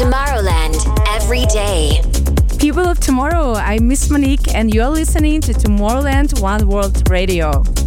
Tomorrowland every day. People of tomorrow, I'm Miss Monique and you're listening to Tomorrowland One World Radio.